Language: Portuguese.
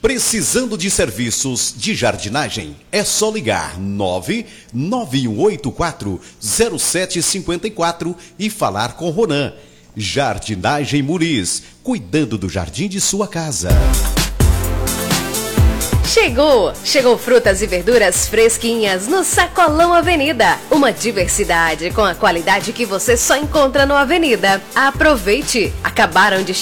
Precisando de serviços de jardinagem? É só ligar 991840754 e falar com Ronan. Jardinagem Muniz, cuidando do jardim de sua casa. Chegou frutas e verduras fresquinhas no Sacolão Avenida. Uma diversidade com a qualidade que você só encontra no Avenida. Aproveite! Acabaram de